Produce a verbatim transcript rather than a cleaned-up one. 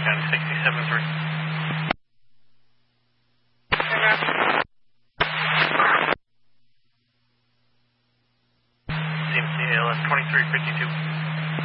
County sixty-seven three. C M C A L S twenty-three fifty-two.